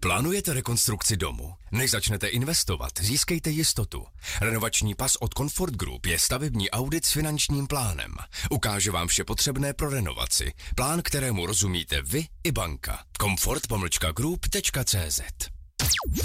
Plánujete rekonstrukci domu? Než začnete investovat, získejte jistotu. Renovační pas od Comfort Group je stavební audit s finančním plánem. Ukáže vám vše potřebné pro renovaci. Plán, kterému rozumíte vy i banka. comfort-group.cz